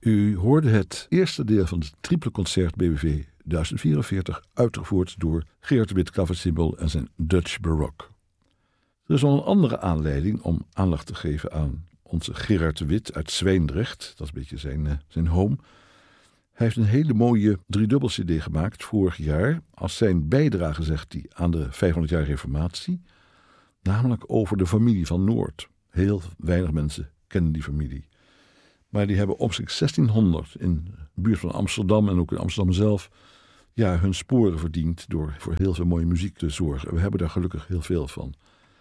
U hoorde het eerste deel van het triple concert BWV 1044, uitgevoerd door Gerard de Wit klaversymbol en zijn Dutch Baroque. Er is nog een andere aanleiding om aandacht te geven aan onze Gerard de Wit uit Zwijndrecht. Dat is een beetje zijn home. Hij heeft een hele mooie driedubbel CD gemaakt vorig jaar als zijn bijdrage, zegt hij, aan de 500 jaar reformatie. Namelijk over de familie van Noord. Heel weinig mensen kennen die familie. Maar die hebben omstreeks 1600 in de buurt van Amsterdam en ook in Amsterdam zelf hun sporen verdiend door voor heel veel mooie muziek te zorgen. We hebben daar gelukkig heel veel van.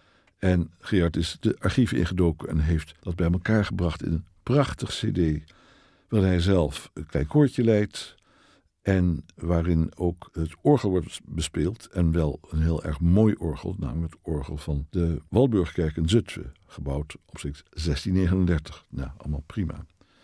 En Gerard is de archieven ingedoken en heeft dat bij elkaar gebracht in een prachtig CD, waarin hij zelf een klein koortje leidt en waarin ook het orgel wordt bespeeld en wel een heel erg mooi orgel, namelijk het orgel van de Walburgkerk in Zutphen, gebouwd omstreeks 1639. Nou, allemaal prima.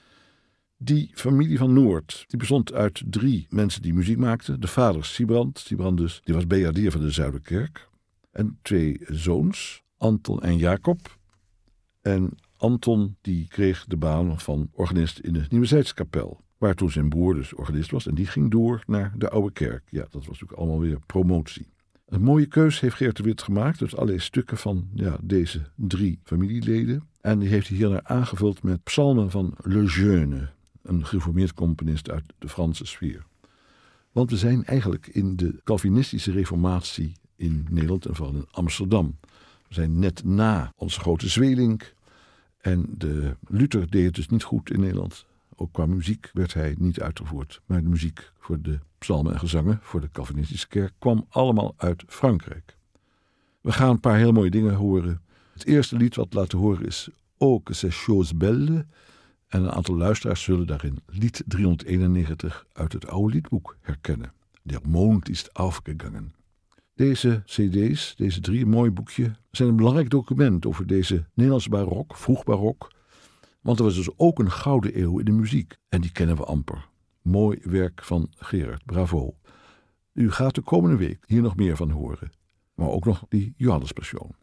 Die familie van Noord, die bestond uit 3 mensen die muziek maakten. De vader Sybrand dus, die was bejaardier van de Zuiderkerk. En 2 zoons, Anton en Jacob. En Anton die kreeg de baan van organist in de Nieuwezijds-kapel, waar toen zijn broer dus organist was. En die ging door naar de Oude Kerk. Ja, dat was natuurlijk allemaal weer promotie. Een mooie keus heeft Geert de Wit gemaakt. Dus allerlei stukken van deze 3 familieleden. En die heeft hij hiernaar aangevuld met psalmen van Le Jeune, een gereformeerd componist uit de Franse sfeer. Want we zijn eigenlijk in de Calvinistische reformatie in Nederland en vooral in Amsterdam. We zijn net na onze grote Zweelink. En de Luther deed het dus niet goed in Nederland. Ook qua muziek werd hij niet uitgevoerd. Maar de muziek voor de psalmen en gezangen, voor de Calvinistische kerk, kwam allemaal uit Frankrijk. We gaan een paar heel mooie dingen horen. Het eerste lied wat we laten horen is O que ces choses belles. En een aantal luisteraars zullen daarin lied 391 uit het oude liedboek herkennen. Der Mond ist aufgegangen. Deze cd's, deze 3, een mooi boekje, zijn een belangrijk document over deze Nederlandse barok, vroeg barok. Want er was dus ook een gouden eeuw in de muziek. En die kennen we amper. Mooi werk van Gerard, bravo. U gaat de komende week hier nog meer van horen. Maar ook nog die Johannespassion.